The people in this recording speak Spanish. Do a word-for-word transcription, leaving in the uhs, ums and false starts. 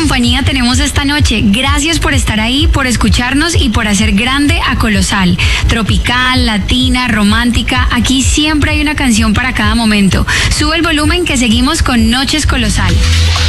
compañía tenemos esta noche. Gracias por estar ahí, por escucharnos y por hacer grande a Colosal. Tropical, latina, romántica, aquí siempre hay una canción para cada momento. Sube el volumen que seguimos con Noches Colosal.